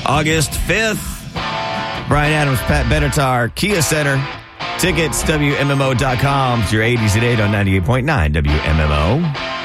August 5th. Brian Adams, Pat Benatar, Kia Center. Tickets, WMMO.com. It's your 80s at 8 on 98.9 WMMO.